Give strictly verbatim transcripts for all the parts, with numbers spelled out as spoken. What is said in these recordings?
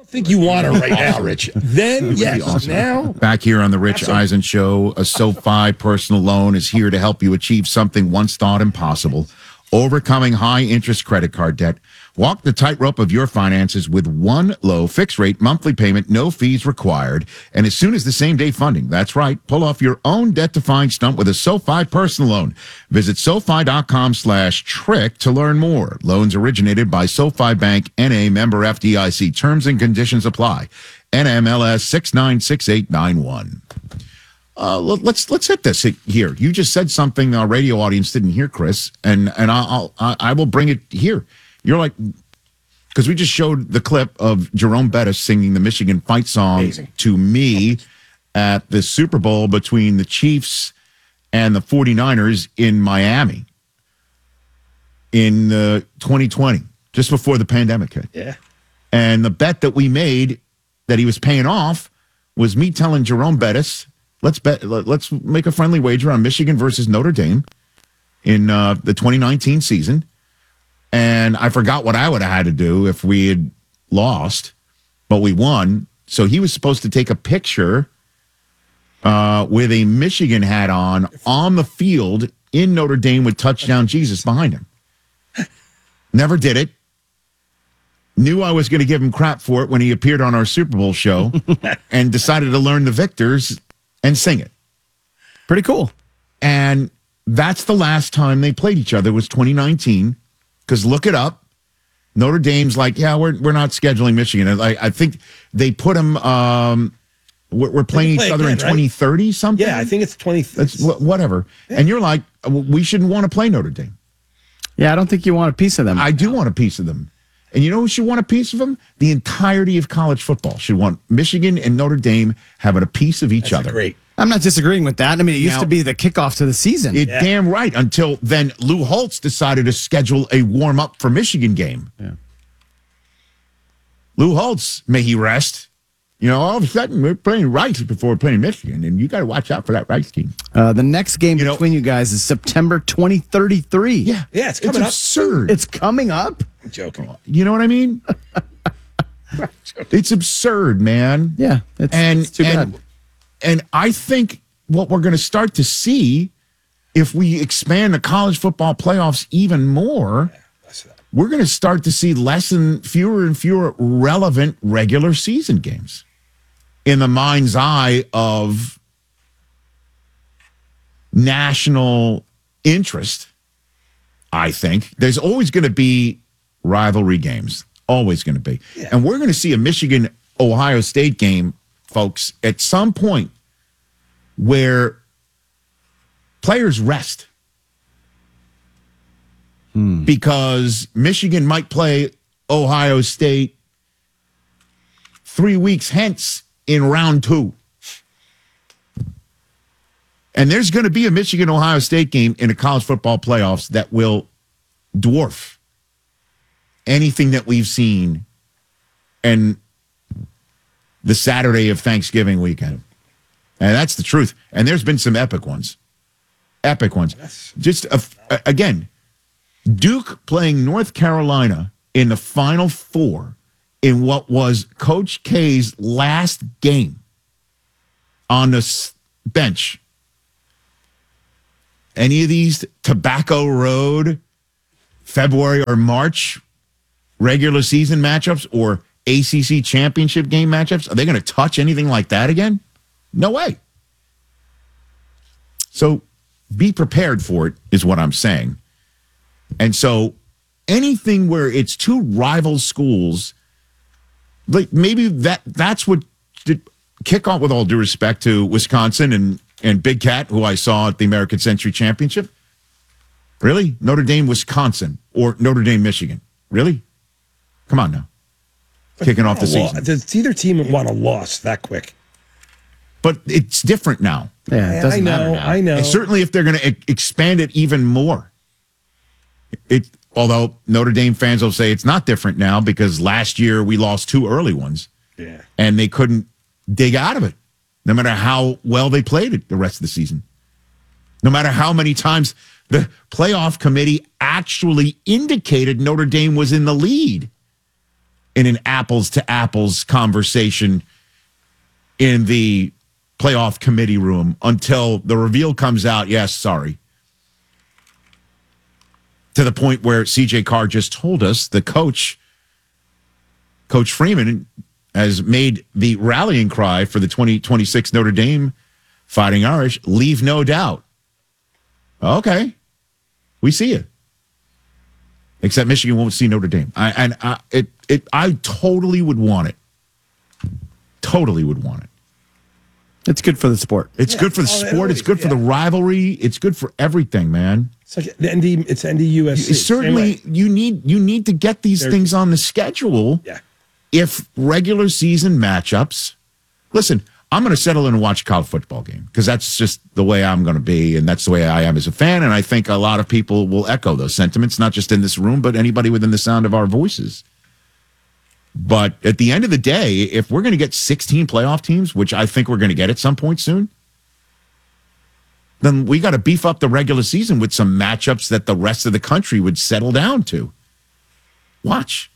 think you want her right now, Rich. Then, yes. Awesome. Now, back here on the Rich Awesome. Eisen Show, a SoFi personal loan is here to help you achieve something once thought impossible. Overcoming high-interest credit card debt. Walk the tightrope of your finances with one low fixed-rate monthly payment, no fees required, and as soon as the same-day funding. That's right. Pull off your own debt-defying stunt with a SoFi personal loan. Visit SoFi.com slash trick to learn more. Loans originated by SoFi Bank, N A, member F D I C. Terms and conditions apply. N M L S six nine six eight nine one. Uh, let's let's hit this here. You just said something our radio audience didn't hear, Chris, and and I'll, I'll I will bring it here. You're like, because we just showed the clip of Jerome Bettis singing the Michigan fight song Amazing. to me at the Super Bowl between the Chiefs and the 49ers in Miami in uh, twenty twenty, just before the pandemic hit. yeah. And the bet that we made that he was paying off was me telling Jerome Bettis, let's bet, let's make a friendly wager on Michigan versus Notre Dame in uh, the twenty nineteen season. And I forgot what I would have had to do if we had lost, but we won. So he was supposed to take a picture uh, with a Michigan hat on on the field in Notre Dame with touchdown Jesus behind him. Never did it. Knew I was going to give him crap for it when he appeared on our Super Bowl show and decided to learn the victors and sing it. Pretty cool. And that's the last time they played each other was twenty nineteen. Because look it up. Notre Dame's like, yeah, we're we're not scheduling Michigan. And I, I think they put them, um, we're, we're playing play each other again, in twenty thirty something. Yeah, I think it's twenty. That's wh- whatever. Yeah. And you're like, we shouldn't want to play Notre Dame. Yeah, I don't think you want a piece of them. I do want a piece of them. And you know who should want a piece of them? The entirety of college football should want Michigan and Notre Dame having a piece of each That's other. Great. I'm not disagreeing with that. I mean, it used Now- to be the kickoff to the season. It Yeah. damn right. Until then, Lou Holtz decided to schedule a warm up for Michigan game. Yeah. Lou Holtz, may he rest. You know, all of a sudden we're playing Rice before we're playing Michigan, and you got to watch out for that Rice team. Uh, the next game You know- between you guys is September twenty thirty-three. Yeah, it's coming up. absurd. It's coming up? I'm joking. You know what I mean? It's absurd, man. Yeah, it's, and it's too and, bad. and I think what we're going to start to see, if we expand the college football playoffs even more, That's that. we're going to start to see less and fewer and fewer relevant regular season games in the mind's eye of national interest. I think there's always going to be rivalry games, always going to be. Yeah. And we're going to see a Michigan Ohio State game, folks, at some point where players rest. Hmm. Because Michigan might play Ohio State three weeks hence in round two. And there's going to be a Michigan-Ohio State game in the college football playoffs that will dwarf anything that we've seen in the Saturday of Thanksgiving weekend. And that's the truth. And there's been some epic ones. Epic ones. Just, a, a- again, Duke playing North Carolina in the Final Four in what was Coach K's last game on the s- bench. Any of these Tobacco Road, February or March regular season matchups or A C C championship game matchups, are they going to touch anything like that again? No way. So be prepared for it is what I'm saying. And so anything where it's two rival schools, like maybe that that's what did kick off, with all due respect to Wisconsin and, and Big Cat, who I saw at the American Century Championship. Really? Notre Dame, Wisconsin, or Notre Dame, Michigan. Really? Come on now. Kicking off the season. Does either team want a loss that quick? But it's different now. Yeah, it I doesn't matter know, now. I know. And certainly if they're going to e- expand it even more. It, although Notre Dame fans will say it's not different now because last year we lost two early ones. Yeah. And they couldn't dig out of it, no matter how well they played it the rest of the season. No matter how many times the playoff committee actually indicated Notre Dame was in the lead. in an apples to apples conversation in the playoff committee room until the reveal comes out. Yes, sorry. To the point where C J Carr just told us the coach, Coach Freeman, has made the rallying cry for the twenty twenty-six Notre Dame Fighting Irish, leave no doubt. Okay. We see it. Except Michigan won't see Notre Dame. I, and I, it, it, I totally would want it. Totally would want it. It's good for the sport. It's Yeah, good for the oh, it sport. It's always- good for the yeah. rivalry. It's good for everything, man. It's like the N D. It's N D U S C. It's certainly, Same way. you need you need to get these They're- things on the schedule. Yeah. If regular season matchups, listen, I'm going to settle in and watch a college football game because that's just the way I'm going to be, and that's the way I am as a fan. And I think a lot of people will echo those sentiments, not just in this room, but anybody within the sound of our voices. But at the end of the day, if we're going to get sixteen playoff teams, which I think we're going to get at some point soon, then we got to beef up the regular season with some matchups that the rest of the country would settle down to. Watch.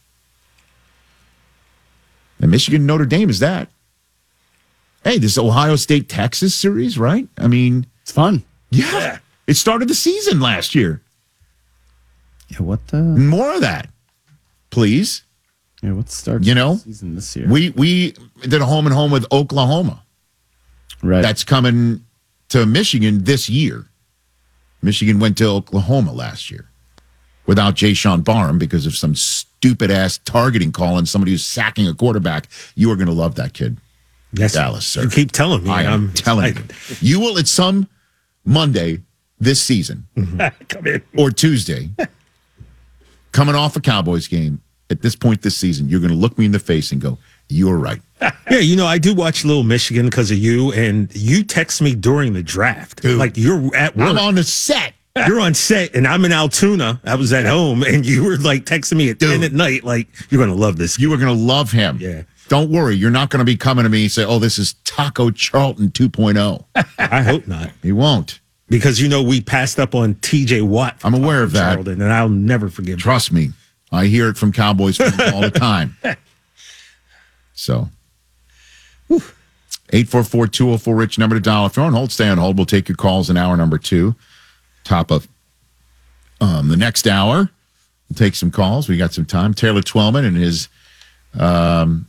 And Michigan Notre Dame is that. Hey, this Ohio State Texas series, right? I mean, It's fun. yeah, Yeah. it started the season last year. Yeah, what the? More of that, please. Yeah, what starts You know, the season this year? We we did a home and home with Oklahoma. right. That's coming to Michigan this year. Michigan went to Oklahoma last year without Jay Sean Barham because of some stupid ass targeting call and somebody who's sacking a quarterback. You are going to love that kid. Yes, Dallas, sir. You keep telling me. I am I'm telling excited. you. You will at some Monday this season Come in. or Tuesday, coming off a Cowboys game, at this point this season, you're going to look me in the face and go, you were right. Yeah, you know, I do watch Little Michigan because of you, and you text me during the draft. Dude. Like you're at work. I'm on the set. You're on set, and I'm in Altoona. I was at home, and you were like texting me at Dude. ten at night, like you're gonna love this. You are going to love him. Yeah. Don't worry. You're not going to be coming to me and say, oh, this is Taco Charlton two point oh. I hope not, He won't. because you know we passed up on T J Watt. I'm aware of that. Charlton, and I'll never forgive. Trust me. I hear it from Cowboys fans all the time. So, eight four four, two oh four, RICH, number to dial. If you're on hold, stay on hold. We'll take your calls in hour number two. Top of um, the next hour, we'll take some calls. We got some time. Taylor Twellman and his, um,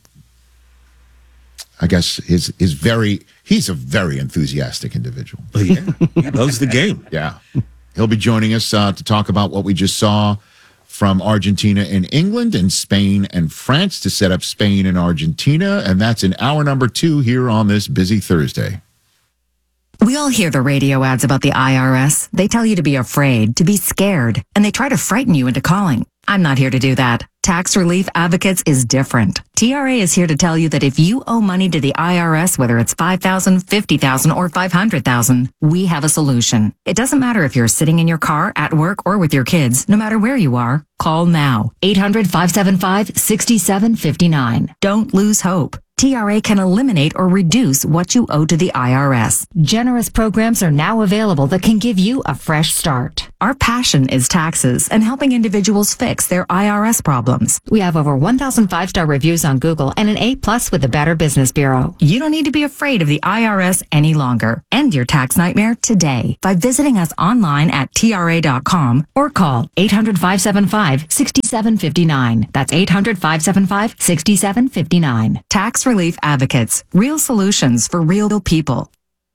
I guess, his, his very, he's a very enthusiastic individual. Oh, yeah, he loves the game. Yeah. He'll be joining us uh, to talk about what we just saw from Argentina and England and Spain and France to set up Spain and Argentina. And that's in hour number two here on this busy Thursday. We all hear the radio ads about the I R S. They tell you to be afraid, to be scared, and they try to frighten you into calling. I'm not here to do that. Tax Relief Advocates is different. T R A is here to tell you that if you owe money to the I R S, whether it's five thousand dollars, fifty thousand dollars, or five hundred thousand dollars, we have a solution. It doesn't matter if you're sitting in your car, at work, or with your kids. No matter where you are, call now. eight hundred, five seven five, six seven five nine. Don't lose hope. T R A can eliminate or reduce what you owe to the I R S. Generous programs are now available that can give you a fresh start. Our passion is taxes and helping individuals fix their I R S problems. We have over one thousand five-star reviews on Google and an A plus with the Better Business Bureau. You don't need to be afraid of the I R S any longer. End your tax nightmare today by visiting us online at T R A dot com or call eight hundred, five seven five, six seven five nine. That's eight hundred, five seven five, six seven five nine. Tax Relief Advocates. Real solutions for real people.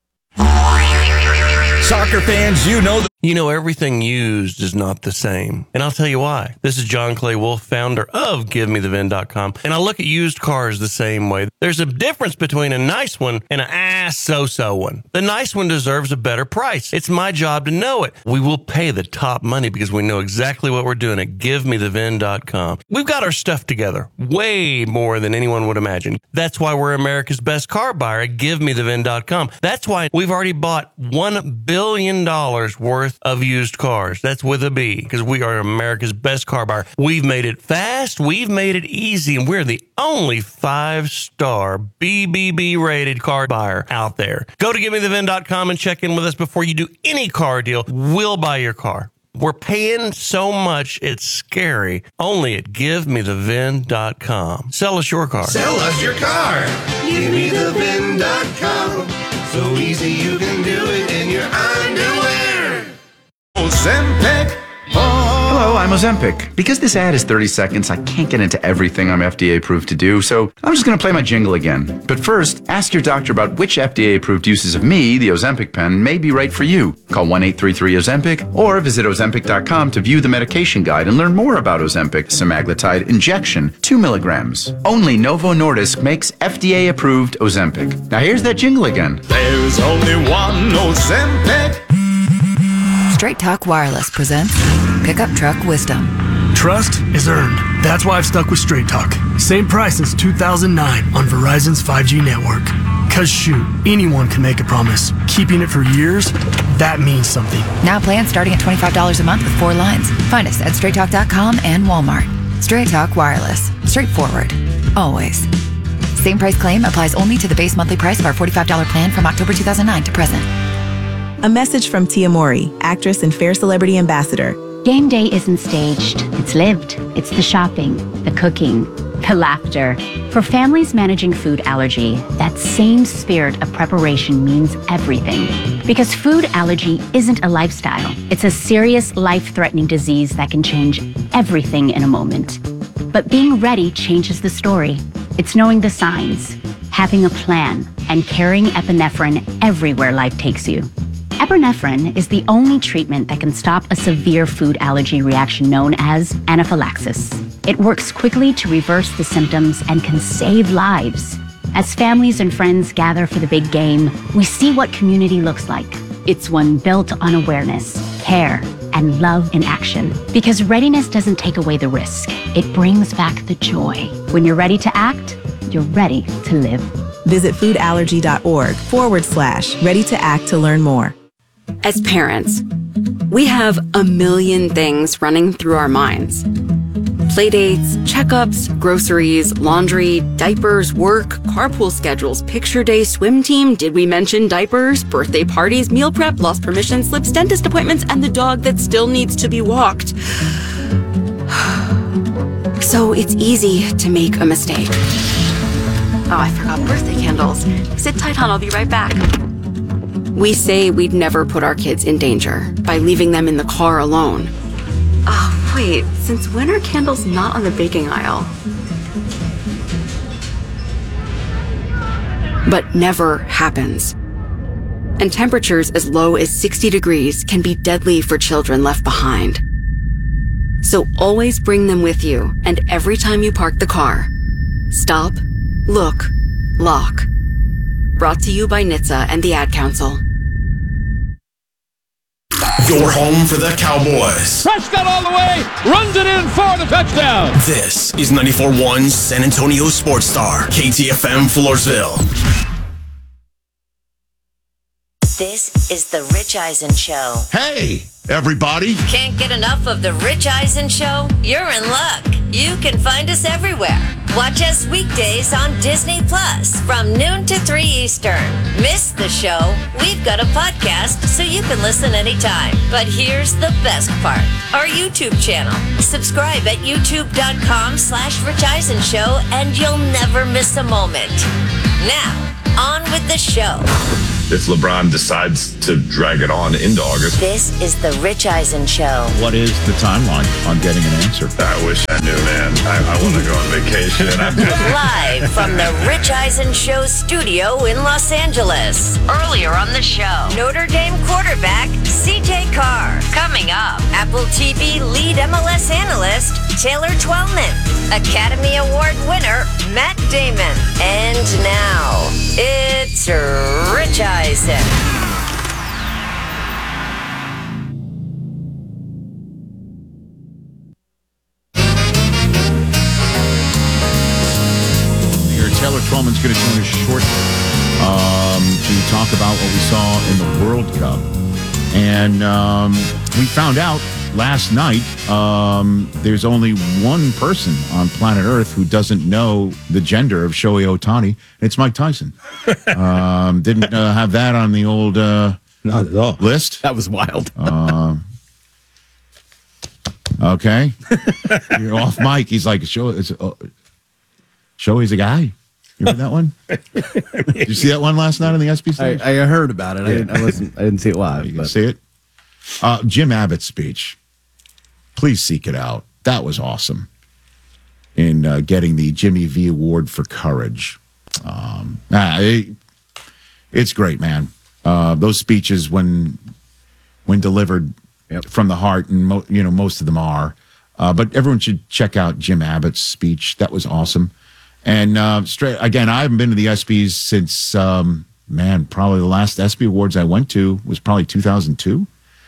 Soccer fans, you know you know everything used is not the same. And I'll tell you why. This is John Clay Wolf, founder of Give Me The V I N dot com. And I look at used cars the same way. There's a difference between a nice one and an ass so-so one. The nice one deserves a better price. It's my job to know it. We will pay the top money because we know exactly what we're doing at Give Me The V I N dot com. We've got our stuff together way more than anyone would imagine. That's why we're America's best car buyer at Give Me The V I N dot com. That's why we've already bought one billion dollars worth of used cars. That's with a B, because we are America's best car buyer. We've made it fast, we've made it easy, and we're the only five-star B B B rated car buyer out there. Go to Give Me The V I N dot com and check in with us before you do any car deal. We'll buy your car. We're paying so much, it's scary. Only at give me the vin dot com. Sell us your car. Sell us your car. give me the vin dot com. So easy you can do it in your underwear. Ozempic. Hello, I'm Ozempic. Because this ad is thirty seconds, I can't get into everything I'm F D A approved to do, so I'm just going to play my jingle again. But first, ask your doctor about which F D A approved uses of me, the Ozempic pen, may be right for you. Call one eight three three Ozempic or visit Ozempic dot com to view the medication guide and learn more about Ozempic semaglutide injection, two milligrams. Only Novo Nordisk makes F D A approved Ozempic. Now here's that jingle again. There's only one Ozempic. Straight Talk Wireless presents Pickup Truck Wisdom. Trust is earned. That's why I've stuck with Straight Talk. Same price since two thousand nine on Verizon's five G network. Cause shoot, anyone can make a promise. Keeping it for years, that means something. Now plans starting at twenty-five dollars a month with four lines. Find us at straight talk dot com and Walmart. Straight Talk Wireless. Straightforward. Always. Same price claim applies only to the base monthly price of our forty-five dollars plan from October two thousand nine to present. A message from Tia Mori, actress and Fair Celebrity Ambassador. Game day isn't staged, it's lived. It's the shopping, the cooking, the laughter. For families managing food allergy, that same spirit of preparation means everything. Because food allergy isn't a lifestyle. It's a serious, life-threatening disease that can change everything in a moment. But being ready changes the story. It's knowing the signs, having a plan, and carrying epinephrine everywhere life takes you. Epinephrine is the only treatment that can stop a severe food allergy reaction known as anaphylaxis. It works quickly to reverse the symptoms and can save lives. As families and friends gather for the big game, we see what community looks like. It's one built on awareness, care, and love in action. Because readiness doesn't take away the risk. It brings back the joy. When you're ready to act, you're ready to live. Visit foodallergy.org forward slash ready to act to learn more. As parents, we have a million things running through our minds. Playdates, checkups, groceries, laundry, diapers, work, carpool schedules, picture day, swim team, did we mention diapers, birthday parties, meal prep, lost permission slips, dentist appointments, and the dog that still needs to be walked. So it's easy to make a mistake. Oh, I forgot birthday candles. Sit tight, hon, I'll be right back. We say we'd never put our kids in danger by leaving them in the car alone. Oh, wait, since when are candles not on the baking aisle? But never happens. And temperatures as low as sixty degrees can be deadly for children left behind. So always bring them with you, and every time you park the car, stop, look, lock. Brought to you by N H T S A and the Ad Council. Your home for the Cowboys. Prescott all the way, runs it in for the touchdown. This is ninety-four point one San Antonio Sports Star, K T F M Floresville. This is the Rich Eisen Show. Hey, everybody. Can't get enough of the Rich Eisen Show? You're in luck. You can find us everywhere. Watch us weekdays on Disney Plus from noon to three Eastern. Miss the show? We've got a podcast so you can listen anytime. But here's the best part. Our YouTube channel. Subscribe at youtube.com slash Rich Eisen Show and you'll never miss a moment. Now, on with the show. If LeBron decides to drag it on into August. This is the Rich Eisen Show. What is the timeline on getting an answer? I wish I knew, man. I, I want to go on vacation. I'm just... Live from the Rich Eisen Show studio in Los Angeles. Earlier on the show, Notre Dame quarterback C J Carr. Coming up, Apple T V lead M L S analyst Taylor Twellman. Academy Award winner Matt Damon. And now, it's Rich Eisen. Here, Taylor Twellman's going to join us shortly um, to talk about what we saw in the World Cup. And um, we found out last night um, there's only one person on planet Earth who doesn't know the gender of Shohei Ohtani. It's Mike Tyson. um, didn't uh, have that on the old uh, Not at all. list. That was wild. uh, Okay. You're off mic. He's like, show, it's, uh, show he's a guy. You heard that one? Did you see that one last night on the S B stage? I, I heard about it. I, didn't, I wasn't. I didn't see it live. You can but. see it. Uh, Jim Abbott's speech. Please seek it out. That was awesome. In uh, getting the Jimmy V Award for Courage. Um, ah, it, it's great, man. Uh, those speeches, when when delivered yep. from the heart, and mo- you know most of them are. Uh, but everyone should check out Jim Abbott's speech. That was awesome. And uh, straight again, I haven't been to the ESPYs since um, man, probably the last ESPY Awards I went to was probably two thousand two.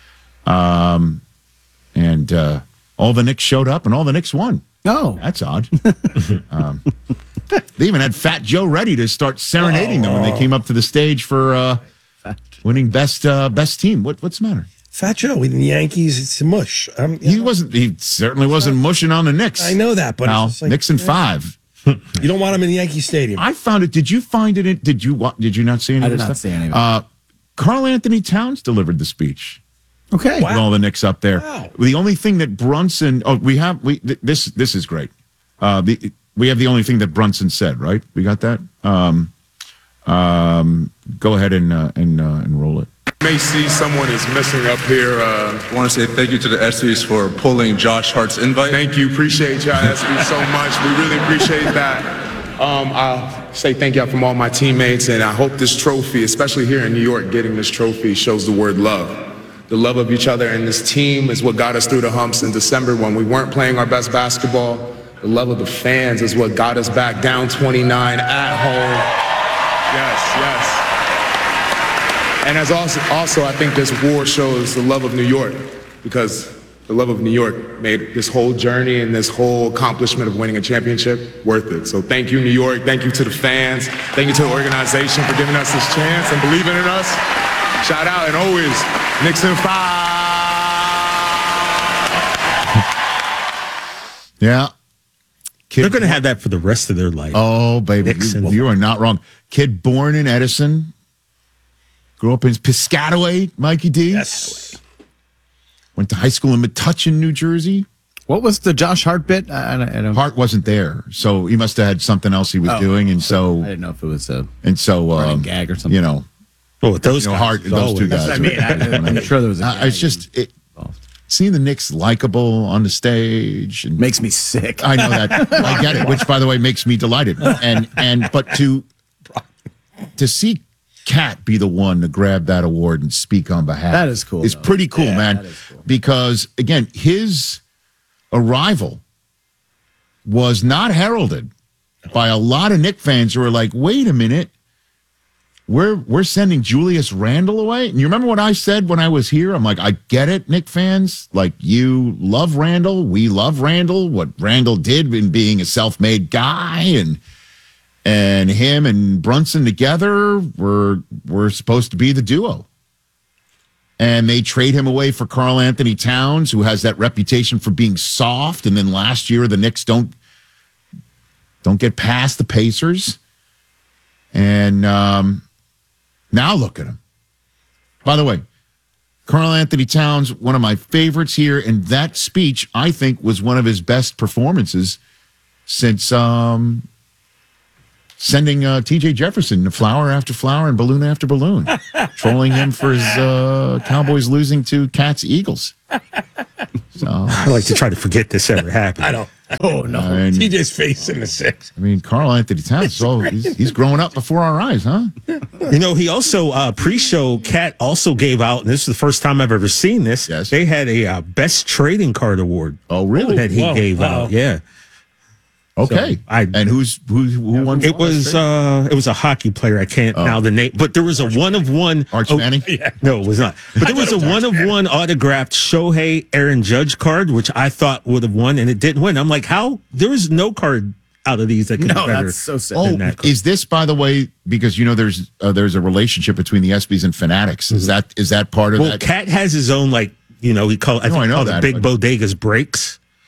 Um, and uh, all the Knicks showed up, and all the Knicks won. Oh, that's odd. um, they even had Fat Joe ready to start serenading them when they came up to the stage for uh, winning best uh, best team. What what's the matter? Fat Joe with the Yankees, it's a mush. Um, he know. wasn't. He certainly wasn't mushing on the Knicks. I know that, but now, it's just like, Knicks in yeah. five. You don't want him in the Yankee Stadium. I found it. Did you find it? In, did you wa- Did you not see any? I of did this not stuff? see any. Of it. Uh, Karl Anthony Towns delivered the speech. Okay, with all the Knicks up there. Wow. The only thing that Brunson. Oh, we have. We th- this. This is great. Uh, the we have the only thing that Brunson said. Right. We got that. Um, um, go ahead and uh, and uh, and roll it. You may see someone is missing up here. Uh, I want to say thank you to the ESPYs for pulling Josh Hart's invite. Thank you. Appreciate y'all, ESPYs, so much. We really appreciate that. Um, I'll say thank y'all from all my teammates, and I hope this trophy, especially here in New York, getting this trophy shows the word love. The love of each other and this team is what got us through the humps in December when we weren't playing our best basketball. The love of the fans is what got us back down twenty-nine at home. Yes, yes. And as also, also, I think this war shows the love of New York, because the love of New York made this whole journey and this whole accomplishment of winning a championship worth it. So thank you, New York. Thank you to the fans. Thank you to the organization for giving us this chance and believing in us. Shout out, and always, Knicks in five. Yeah. Kid, They're going to have that for the rest of their life. Oh, baby. You, you are not wrong. Kid born in Edison. Grew up in Piscataway, Mikey D. Yes. Went to high school in Metuchen, New Jersey. What was the Josh Hart bit? I, I don't, Hart wasn't there, so he must have had something else he was oh, doing, and so I didn't know if it was a and so running um, gag or something. You know, oh, those you know, guys, Hart, those two guys. I mean, I, I'm sure there was. A uh, it's just it, seeing the Knicks likable on the stage and makes me sick. I know that. I get it, which by the way makes me delighted. And and but to to see Cat be the one to grab that award and speak on behalf. That is cool. It's though. pretty cool, yeah, man. That is cool. Because again, his arrival was not heralded by a lot of Knick fans who were like, "Wait a minute, we're we're sending Julius Randle away." And you remember what I said when I was here? I'm like, I get it, Knick fans. Like, you love Randle, we love Randle. What Randle did in being a self-made guy, and. And him and Brunson together were were supposed to be the duo. And they trade him away for Karl Anthony Towns, who has that reputation for being soft. And then last year, the Knicks don't don't get past the Pacers. And um, now look at him. By the way, Karl Anthony Towns, one of my favorites here. And that speech, I think, was one of his best performances since... Um, Sending uh, T J Jefferson to flower after flower and balloon after balloon, trolling him for his uh, Cowboys losing to Cats Eagles. So I like to try to forget this ever happened. I don't. Oh no! And, T J's face in the six. I mean, Karl Anthony Towns. So he's, he's growing up before our eyes, huh? You know, he also uh, pre-show. Cat also gave out, and this is the first time I've ever seen this. Yes. They had a uh, best trading card award. Oh, really? That he Whoa. gave Wow. out. Yeah. Okay. So I, and who's who? Who won? It was uh, it was a hockey player. I can't Oh. now the name, but there was a one of one. Arch oh, Manning? Yeah. No, it was not. But there was a one of one autographed Shohei Aaron Judge card, which I thought would have won, and it didn't win. I'm like, how? There was no card out of these that could No, be better. that's so sad. Oh, than that card. is this, by the way, because you know there's uh, there's a relationship between the ESPYs and Fanatics? Is that is that part of Well, that? Cat has his own, like, you know, he called I No, think I know called that, the Big but- Bodegas breaks.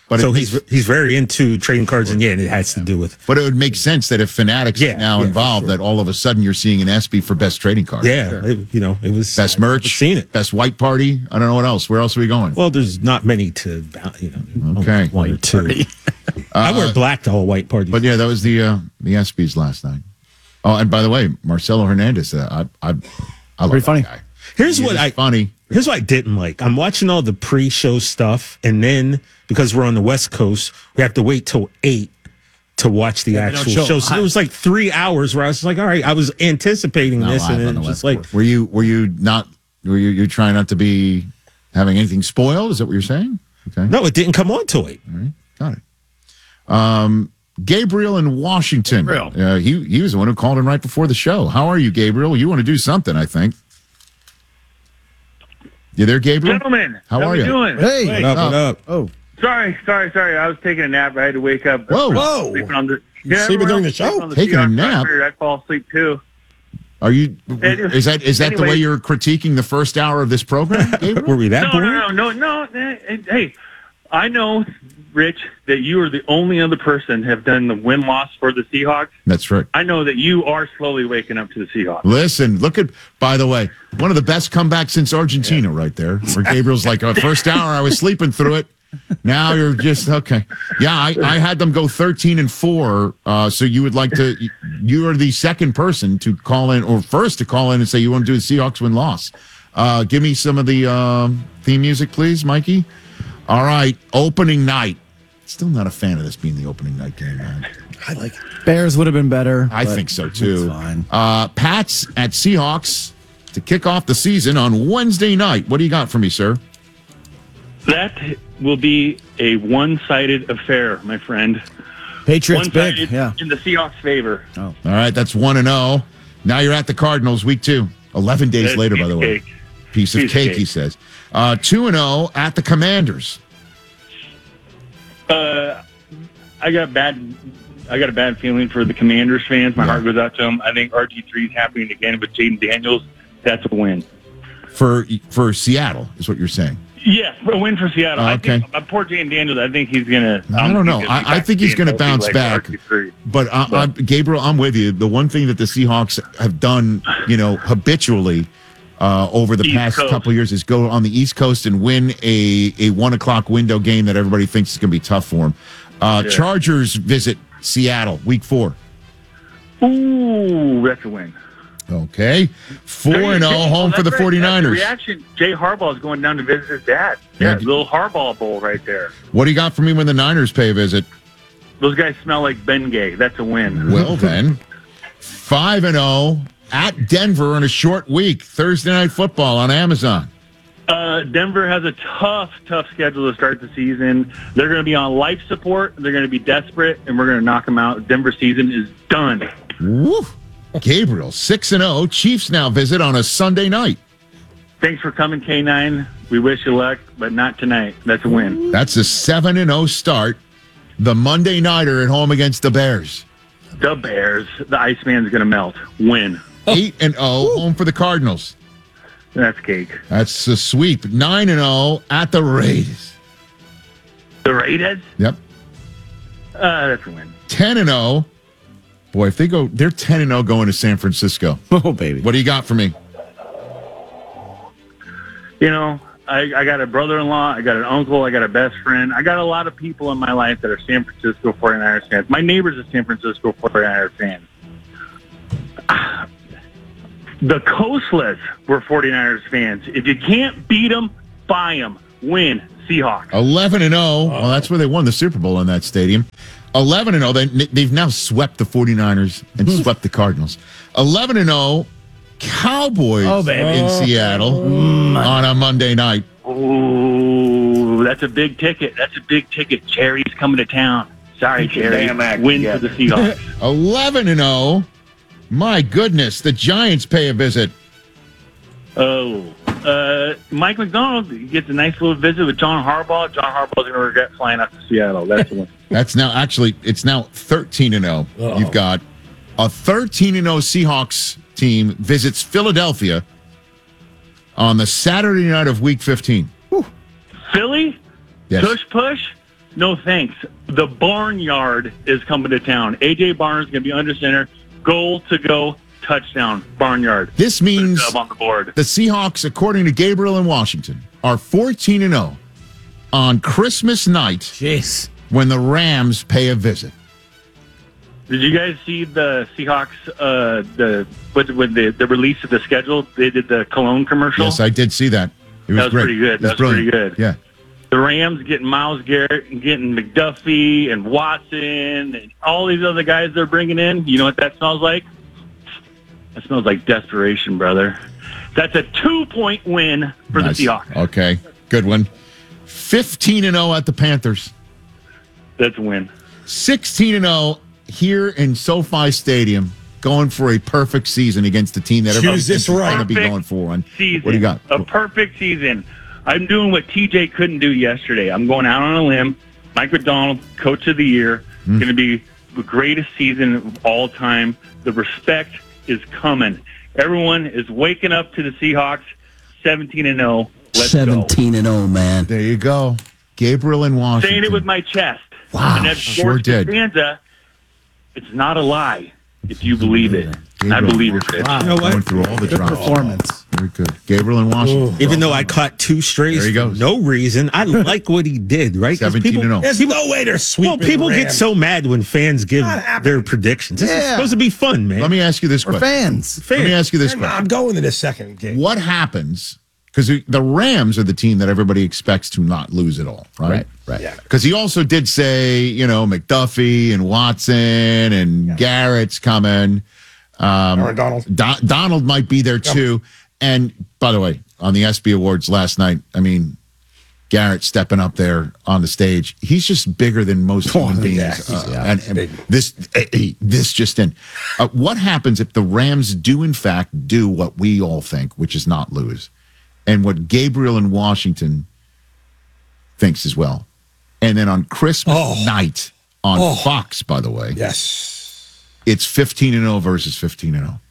But so it he's makes- he's very into trading cards, and yeah, and it has to do with But it would make sense that if Fanatics Yeah, is now yeah, involved, sure. that all of a sudden you're seeing an ESPY for best trading card. yeah, it- you know, it was Best I've merch, seen it. best white party. I don't know what else. Where else are we going? Well, there's not many to, you know, Okay. one or two. I wear black to all white parties. But yeah, that was the uh, the ESPYs last night. Oh, and by the way, Marcelo Hernandez, uh, I I I love Pretty that funny. guy. Here's He what is I funny. Here's what I didn't like. I'm watching all the pre-show stuff, and then because we're on the West Coast, we have to wait till eight to watch the Yeah, they don't actual show show. So live. it was like three hours where I was like, all right, I was anticipating Not this, live and on then the just West like, Coast. Were you were you not were you you trying not to be having anything spoiled? Is that what you're saying? Okay, no, it didn't come on till eight. all right, got it. Um, Gabriel in Washington. Gabriel. Uh, he he was the one who called in right before the show. How are you, Gabriel? You want to do something? I think. You there, Gabriel? Gentlemen, how, how are we you? doing? Hey, What up? What up? Oh, Sorry, sorry, sorry. I was taking a nap. I had to wake up. Whoa. Whoa. Sleeping on the, You yeah, sleeping everyone during the else sleeps show? on the Taking a Seahawks. nap? I figured I'd fall asleep too. Are you? Anyway- Is that is that the way anyway. you're critiquing the first hour of this program, Gabriel? Were we that No, bored? no, no, no, no. eh, Hey, I know, Rich, that you are the only other person have done the win loss for the Seahawks. That's right. I know that you are slowly waking up to the Seahawks. Listen, look at, by the way, one of the best comebacks since Argentina right there, where Gabriel's like, oh, first hour, I was sleeping through it. Now you're just, okay. Yeah, I, I had them go thirteen and four. Uh, so you would like to, you are the second person to call in, or first to call in and say you want to do the Seahawks win loss. Uh, give me some of the um, theme music, please, Mikey. All right, opening night. Still not a fan of this being the opening night game, man. I like it. Bears would have been better. I but think so too. It's fine. Uh, Pats at Seahawks to kick off the season on Wednesday night. What do you got for me, sir? That will be a one-sided affair, my friend. Patriots One-sided big. Yeah. in the Seahawks' favor. All right, that's one and zero. Now you're at the Cardinals, week two. Eleven days That's later, piece by the of way. cake. Piece of Piece of cake, cake. he says. Uh, two and zero at the Commanders. Uh, I got bad. I got a bad feeling for the Commanders fans. My Yeah. heart goes out to them. I think R G three is happening again with Jaden Daniels. That's a win. For for Seattle, is what you're saying. Yes, a win for Seattle. Oh, I okay. think, uh, poor Jaden Daniels. I think he's gonna. I um, don't know. he's gonna be I, I back think he's being going to healthy bounce like back. R G three. But I, I'm, Gabriel, I'm with you. The one thing that the Seahawks have done, you know, habitually uh, over the East past Coast. couple of years is go on the East Coast and win a, a one o'clock window game that everybody thinks is going to be tough for them. Uh, Yeah. Chargers visit Seattle week four. Ooh, that's a win. Okay. four and oh, home for the That's right. That's the 49ers. reaction. Jay Harbaugh is going down to visit his dad. Yeah, Yeah. little Harbaugh Bowl right there. What do you got for me when the Niners pay a visit? Those guys smell like Bengay. That's a win. Well, then, five and oh at Denver on a short week. Thursday Night Football on Amazon. Uh, Denver has a tough, tough schedule to start the season. They're going to be on life support. They're going to be desperate, and we're going to knock them out. Denver season is done. Woo. Gabriel, six and oh. Chiefs now visit on a Sunday night. Thanks for coming, K nine. We wish you luck, but not tonight. That's a win. That's a seven and oh start. The Monday nighter at home against the Bears. The Bears. The Iceman's going to melt. Win. eight and oh home for the Cardinals. That's cake. That's a sweep. nine and oh at the Raiders. The Raiders? Yep. Uh, that's a win. ten and oh. Boy, if they go, they're ten and oh going to San Francisco. Oh, baby. What do you got for me? You know, I, I got a brother-in-law, I got an uncle, I got a best friend. I got a lot of people in my life that are San Francisco forty-niners fans. My neighbor's a San Francisco forty-niners fan. The Coastless were forty-niners fans. If you can't beat them, buy them. Win. Seahawks. eleven and oh. Well, that's where they won the Super Bowl in that stadium. eleven and oh. They, they've now swept the 49ers and swept the Cardinals. eleven and oh. Cowboys Oh, baby. in Seattle on a Monday night. Ooh, that's a big ticket. That's a big ticket. Cherry's coming to town. Sorry, Cherry. Win for the Seahawks. eleven and oh. My goodness, the Giants pay a visit. Oh, uh, Mike McDonald gets a nice little visit with John Harbaugh. John Harbaugh's going to regret flying out to Seattle. That's the one. That's now actually, it's now thirteen and oh. Uh-oh. You've got a thirteen and oh Seahawks team visits Philadelphia on the Saturday night of week fifteen. Philly? Yes. Push, push? No thanks. The Barnyard is coming to town. A J Barnes is going to be under center. Goal to go. Touchdown. Barnyard. This means Put a dub on the board. the Seahawks, according to Gabriel in Washington, are fourteen and oh on Christmas night. Jeez. When the Rams pay a visit. Did you guys see the Seahawks, uh, the with, with the, the release of the schedule? They did the Cologne commercial. Yes, I did see that. It was, That was great. pretty good. It was That was brilliant. pretty good. Yeah. The Rams getting Myles Garrett and getting McDuffie and Watson and all these other guys they're bringing in. You know what that smells like? That smells like desperation, brother. That's a two-point win for Nice. the Seahawks. Okay, good one. fifteen and oh at the Panthers. That's a win. sixteen and oh here in SoFi Stadium, going for a perfect season against a team that everybody Choose this thinks is right. going to be Perfect going for one. Season. What do you got? A perfect season. I'm doing what T J couldn't do yesterday. I'm going out on a limb. Mike McDonald, Coach of the Year, Hmm. going to be the greatest season of all time. The respect is coming. Everyone is waking up to the Seahawks, seventeen and oh. Let's seventeen and oh, man. There you go. Gabriel in go. Washington. Saying it with my chest. Wow, and that's sure George did. Costanza. It's not a lie if you believe it. I Gabriel, believe it. Rich. You know Going what? through all the Good drama. performance. Very good. Gabriel in Washington. Even though I caught two strays There he for goes. no reason, I like what he did, right? 'Cause seventeen people- and oh. There's no way they're sweeping. Well, people the get Rams. so mad when fans give Not happening. their predictions. This is Yeah. supposed to be fun, man. Let me ask you this We're question. fans. Let me ask you this I'm, question. I'm going to the second game. What happens? Because the Rams are the team that everybody expects to not lose at all, right? Right, right. Yeah. Because he also did say, you know, McDuffie and Watson and Garrett's coming. Um, Aaron Donald. Do- Donald might be there too. And by the way, on the ESPY Awards last night, I mean, Garrett stepping up there on the stage. He's just bigger than most human beings. yeah, he's- Uh, yeah, and, he's and big. this, eh, eh, this just in. Uh, what happens if the Rams do in fact do what we all think, which is not lose, and what Gabriel in Washington thinks as well, and then on Christmas Oh. night on Oh. Fox, by the way, Yes. it's fifteen and oh versus fifteen and oh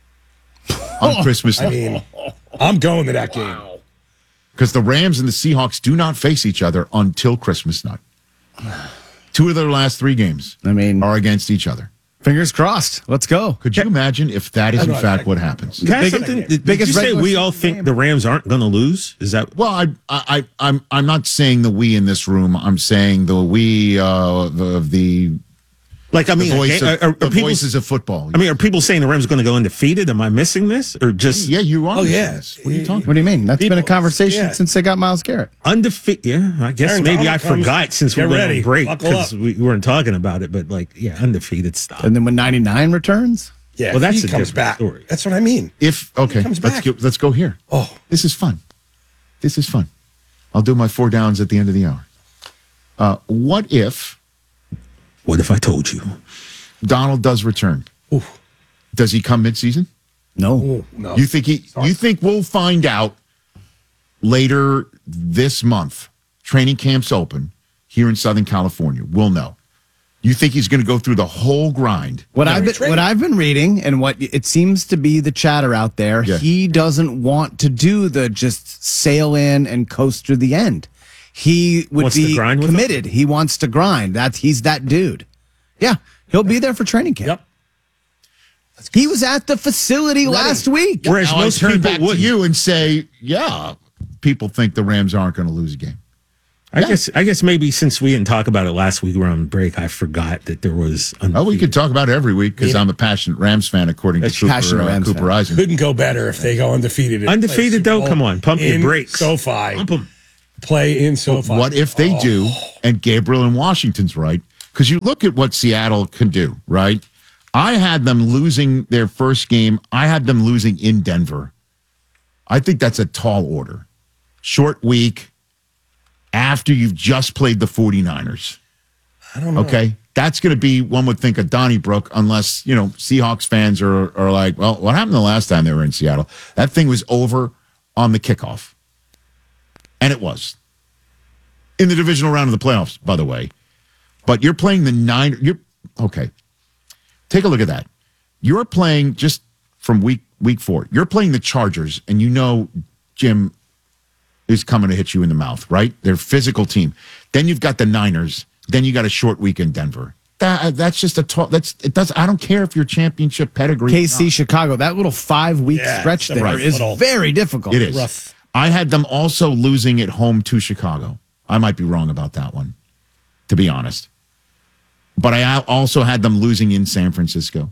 on Christmas I night. mean, I'm going to that game. Because the Rams and the Seahawks do not face each other until Christmas night. Two of their last three games I mean, are against each other. fingers crossed. Let's go. Could you imagine if that is in I know, fact I- what happens? Can I ask Big- something? Did, did biggest you say regular we all season think game. the Rams aren't going to lose? Is that Well, I, I, I, I'm, I'm not saying the we in this room. I'm saying the we uh, the, of the, like? I the, mean, voice are, of, are, are the people? voices of football. I mean, are people saying the Rams are going to go undefeated? Am I missing this, or just yeah, you are. Oh, yeah. Yes. What are you talking What do you mean? That's been a People- conversation yeah. since they got Myles Garrett. undefeated? Yeah, I guess Aaron maybe Donald I comes- forgot since we Get went ready. on break Buckle because up. we weren't talking about it. But like, yeah, undefeated stuff. And then when ninety-nine returns, Yeah. Well, that's he a comes different back. story. That's what I mean. If okay, comes let's back. go, let's go here. Oh, This is fun. This is fun. I'll do my four downs at the end of the hour. Uh, what if What if I told you? Donald does return? Oof. Does he come midseason? no. Ooh, no. You think he? You think we'll find out later this month? Training camps open here in Southern California. We'll know. You think he's going to go through the whole grind? What I've been, training. what I've been reading and what it seems to be the chatter out there, Yeah. he doesn't want to do the just sail in and coast to the end. He would Wants to be grind with them? committed. He wants to grind. That's he's that dude. Yeah, he'll be there for training camp. Yep. He was at the facility last week. Whereas Now I most turn people back to wouldn't. you and say, yeah, people think the Rams aren't going to lose a game. I guess I guess maybe since we didn't talk about it last week, we were on break. I forgot that there was. Oh, we could talk about it every week because I'm a passionate Rams fan, according to That's Cooper, passionate uh, Rams Cooper fan. Eisen. Couldn't go better if they go undefeated. and Undefeated, play though? Super Bowl Come on, pump your in brakes. SoFi. Pump 'em. Play in SoFi. What if they do and Gabriel in Washington's right? Because you look at what Seattle can do, right? I had them losing their first game. I had them losing in Denver. I think that's a tall order. Short week after you've just played the 49ers. I don't know. Okay? That's going to be, one would think, a Donnybrook, unless, you know, Seahawks fans are, are like, well, what happened the last time they were in Seattle? That thing was over on the kickoff. And it was. In the divisional round of the playoffs, by the way. But you're playing the nine. You're okay. Take a look at that. You're playing just from week week four. You're playing the Chargers, and you know Jim is coming to hit you in the mouth, right? They're a physical team. Then you've got the Niners. Then you got a short week in Denver. That, that's just a talk. That's it. Does I don't care if you're championship pedigree. K C, Chicago. That little five week Yeah, stretch it's there right. is Little- very difficult. It is. Rough. I had them also losing at home to Chicago. I might be wrong about that one, to be honest. But I also had them losing in San Francisco.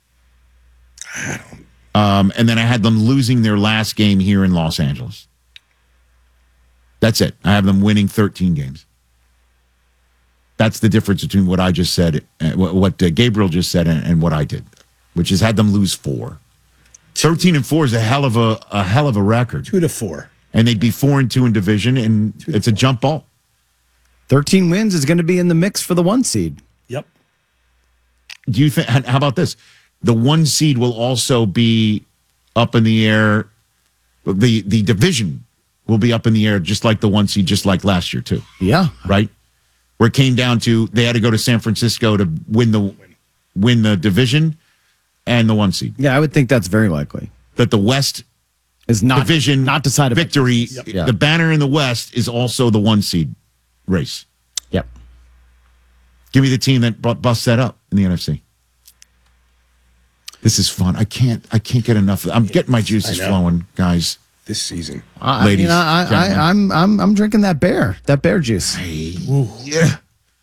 Um, and then I had them losing their last game here in Los Angeles. That's it. I have them winning thirteen games. That's the difference between what I just said, uh, what, what uh, Gabriel just said, and, and what I did, which is had them lose four. Thirteen and four is a hell of a a hell of a record. Two to four, and they'd be four and two in division, and it's a jump ball. Thirteen wins is going to be in the mix for the one seed. Yep. Do you think? How about this? The one seed will also be up in the air. The the division will be up in the air, just like the one seed, just like last year too. Yeah. Right. Where it came down to they had to go to San Francisco to win the win the division and the one seed. Yeah, I would think that's very likely. That the West is not division not decided victory. Yep. Yeah. The banner in the West is also the one seed race. Yep. Give me the team that bu- busts that up in the N F C. This is fun. I can't. I can't get enough. I'm getting my juices I know. flowing, guys. This season, I, ladies, I, mean, I, I, I'm I'm I'm drinking that bear, that bear juice. Hey, yeah.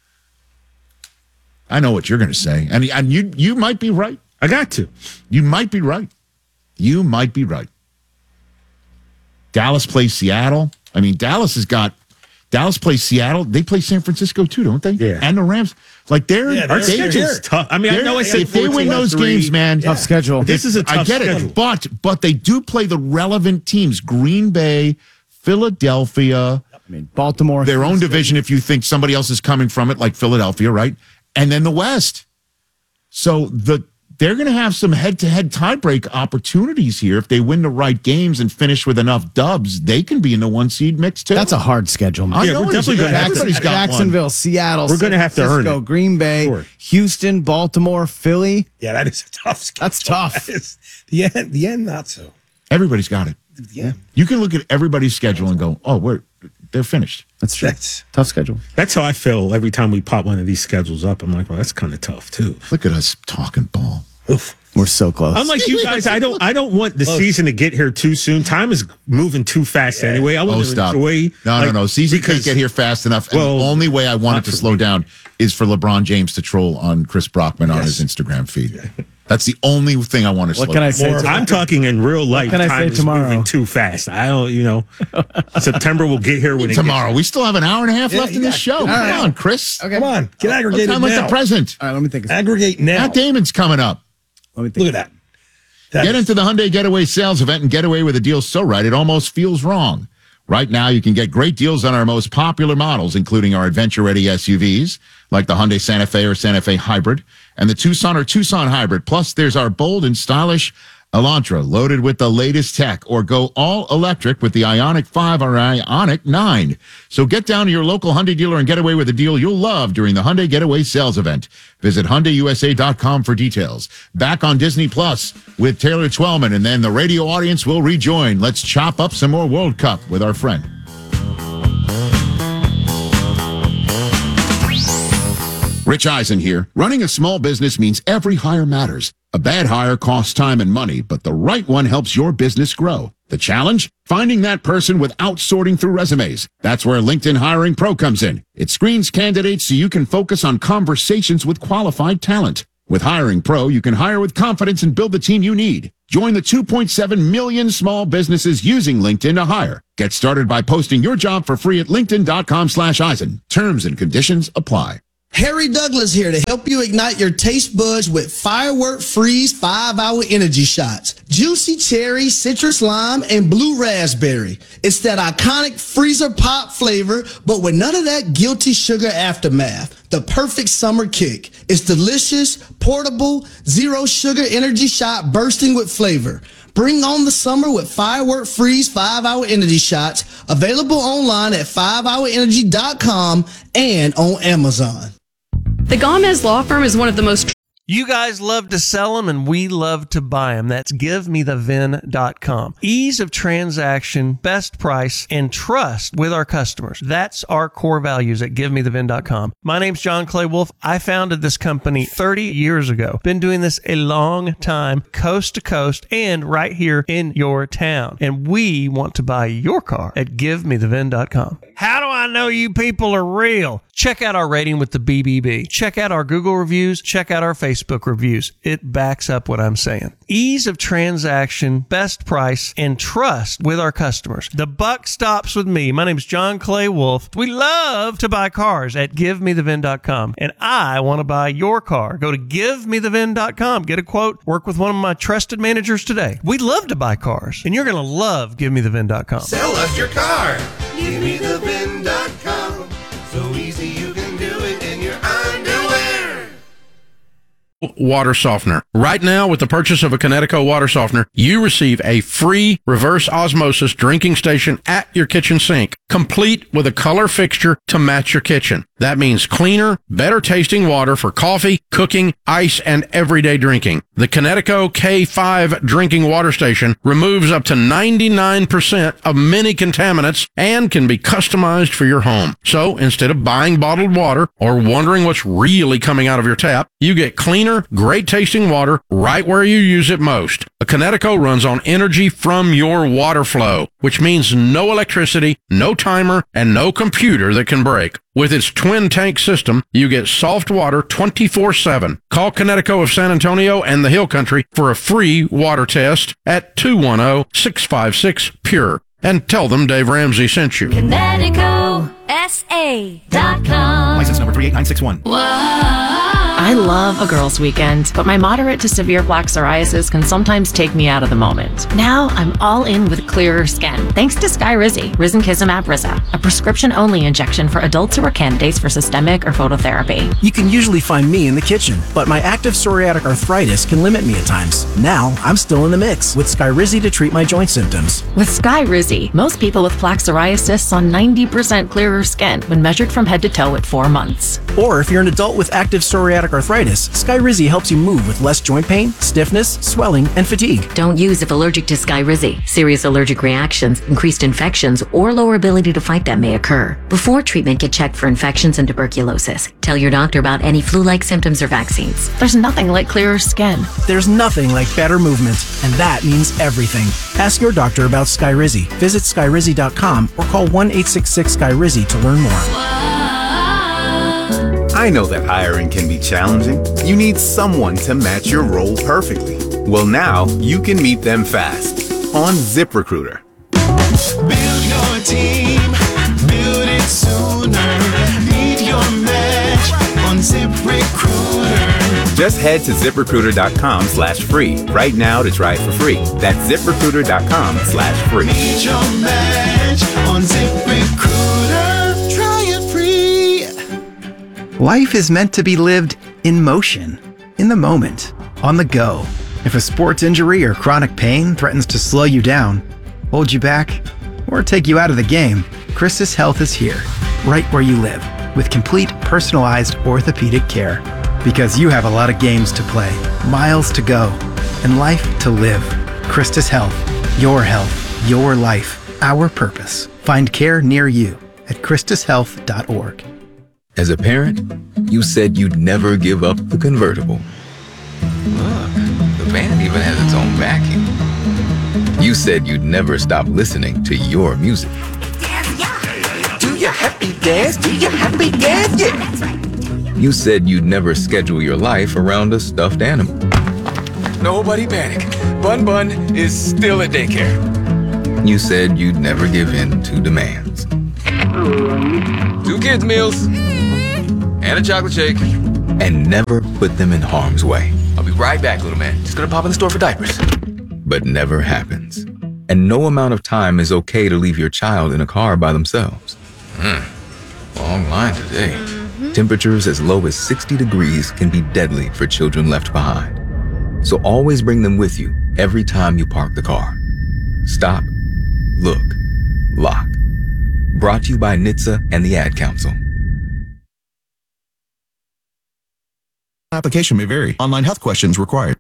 I know what you're going to say, and and you you might be right. I got to. You might be right. You might be right. Dallas plays Seattle. I mean, Dallas has got Dallas plays Seattle. They play San Francisco too, don't they? Yeah. And the Rams. Like they're Yeah, our they're- schedule's tough. I mean, I They're- know I said if they win fourteen those three. games, man, Tough schedule. This is a tough I get schedule. it, but but they do play the relevant teams: Green Bay, Philadelphia, I mean, Baltimore, their own Houston. division. If you think somebody else is coming from it, like Philadelphia, right? And then the West. So the they're going to have some head-to-head tiebreak opportunities here. If they win the right games and finish with enough dubs, they can be in the one seed mix too. That's a hard schedule, man. I Yeah, know we're it is. definitely gonna have to- Everybody's got one. Jacksonville, Seattle, We're gonna San have to earn Francisco, it. Green Bay, Sure. Houston, Baltimore, Philly. yeah, that is a tough. Schedule. That's tough. That is- the end, the end, not so. Everybody's got it. Yeah, You can look at everybody's schedule and go, "Oh, we're they're finished." That's true. that's Tough schedule. That's how I feel every time we pop one of these schedules up. I'm like, well, that's kind of tough too. Look at us talking ball. oof. We're so close. I'm like you guys. I don't. I don't want the season to get here too soon. Time is moving too fast anyway. I want Oh, to stop. enjoy. No, like, no, no. Season because- can't get here fast enough. And Well, the only way I want it not to for slow me. down is for LeBron James to troll on Chris Brockman on his Instagram feed. That's the only thing I want to slow What can I down. say? More- tomorrow? I'm talking in real life. can I Time say is tomorrow? moving too fast. I don't. You know, September will get here when it Tomorrow. We still have an hour and a half Yeah, left you in this got- show. all Come right. on, Chris. Okay. Come on, get Let's aggregated time like now. the present. All right, let me think. Of Aggregate now. Matt Damon's coming up. Let me think. Look at that. That Get is- into the Hyundai Getaway sales event and get away with a deal so right it almost feels wrong. Right now, you can get great deals on our most popular models, including our adventure-ready S U Vs, like the Hyundai Santa Fe or Santa Fe Hybrid, and the Tucson or Tucson Hybrid. Plus, there's our bold and stylish Elantra, loaded with the latest tech, or go all electric with the Ioniq five or Ioniq nine. So get down to your local Hyundai dealer and get away with a deal you'll love during the Hyundai Getaway sales event. Visit Hyundai U S A dot com for details. Back on Disney Plus with Taylor Twellman, and then the radio audience will rejoin. Let's chop up some more World Cup with our friend. Rich Eisen here. Running a small business means every hire matters. A bad hire costs time and money, but the right one helps your business grow. The challenge? Finding that person without sorting through resumes. That's where LinkedIn Hiring Pro comes in. It screens candidates so you can focus on conversations with qualified talent. With Hiring Pro, you can hire with confidence and build the team you need. Join the two point seven million small businesses using LinkedIn to hire. Get started by posting your job for free at linkedin.com slash Eisen. Terms and conditions apply. Harry Douglas here to help you ignite your taste buds with Firework Freeze five hour Energy Shots. Juicy cherry, citrus lime, and blue raspberry. It's that iconic freezer pop flavor, but with none of that guilty sugar aftermath. The perfect summer kick. It's delicious, portable, zero sugar energy shot bursting with flavor. Bring on the summer with Firework Freeze five hour Energy Shots. Available online at five hour energy dot com and on Amazon. The Gomez Law Firm is one of the most You guys love to sell them and we love to buy them. That's give me the V I N dot com. Ease of transaction, best price, and trust with our customers. That's our core values at give me the V I N dot com. My name's John Clay Wolf. I founded this company thirty years ago. Been doing this a long time, coast to coast, and right here in your town. And we want to buy your car at give me the V I N dot com. How do I know you people are real? Check out our rating with the B B B. Check out our Google reviews. Check out our Facebook reviews. It backs up what I'm saying. Ease of transaction, best price, and trust with our customers. The buck stops with me. My name's John Clay Wolf. We love to buy cars at give me the V I N dot com. And I want to buy your car. Go to give me the V I N dot com. Get a quote. Work with one of my trusted managers today. We love to buy cars. And you're going to love give me the V I N dot com. Sell us your car. give me the V I N dot com. So easy you can do it in your underwear. Water softener. Right now, with the purchase of a Kinetico water softener, you receive a free reverse osmosis drinking station at your kitchen sink, complete with a color fixture to match your kitchen. That means cleaner, better tasting water for coffee, cooking, ice, and everyday drinking. The Kinetico K five drinking water station removes up to ninety-nine percent of many contaminants and can be customized for your home. So instead of buying bottled water or wondering what's really coming out of your tap, you get cleaner, great tasting water right where you use it most. A Kinetico runs on energy from your water flow, which means no electricity, no timer, and no computer that can break. With its twin tank system, you get soft water twenty-four seven. Call Kinetico of San Antonio and the Hill Country for a free water test at two one zero, six five six, P U R E and tell them Dave Ramsey sent you. Kinetico S A dot com. License number three eight nine six one. I love a girls' weekend, but my moderate to severe plaque psoriasis can sometimes take me out of the moment. Now I'm all in with clearer skin, thanks to Skyrizi, risankizumab Riza, a prescription-only injection for adults who are candidates for systemic or phototherapy. You can usually find me in the kitchen, but my active psoriatic arthritis can limit me at times. Now I'm still in the mix with Skyrizi to treat my joint symptoms. With Skyrizi, most people with plaque psoriasis saw ninety percent clearer skin when measured from head to toe at four months. Or if you're an adult with active psoriatic arthritis, Skyrizi helps you move with less joint pain, stiffness, swelling, and fatigue. Don't use if allergic to Skyrizi. Serious allergic reactions, increased infections, or lower ability to fight them may occur. Before treatment, get checked for infections and tuberculosis. Tell your doctor about any flu-like symptoms or vaccines. There's nothing like clearer skin. There's nothing like better movement, and that means everything. Ask your doctor about Skyrizi. Visit Skyrizi dot com or call one eight six six Skyrizi to learn more. I know that hiring can be challenging. You need someone to match your role perfectly. Well, now you can meet them fast on ZipRecruiter. Build your team, build it sooner. Meet your match on ZipRecruiter. Just head to ZipRecruiter.com slash free right now to try it for free. That's ZipRecruiter.com slash free. Meet your match on ZipRecruiter. Try it free. Life is meant to be lived in motion, in the moment, on the go. If a sports injury or chronic pain threatens to slow you down, hold you back, or take you out of the game, Christus Health is here, right where you live, with complete personalized orthopedic care. Because you have a lot of games to play, miles to go, and life to live. Christus Health, your health, your life, our purpose. Find care near you at Christus Health dot org. As a parent, you said you'd never give up the convertible. Look, the van even has its own vacuum. You said you'd never stop listening to your music. Do your happy dance, do your happy dance, yeah. You said you'd never schedule your life around a stuffed animal. Nobody panic. Bun Bun is still at daycare. You said you'd never give in to demands. Two kids' meals. And a chocolate shake. And never put them in harm's way. I'll be right back, little man. Just gonna pop in the store for diapers. But never happens. And no amount of time is okay to leave your child in a car by themselves. Hmm. Long line today. Mm-hmm. Temperatures as low as sixty degrees can be deadly for children left behind. So always bring them with you every time you park the car. Stop, look, lock. Brought to you by N H T S A and the Ad Council. Application may vary. Online health questions required.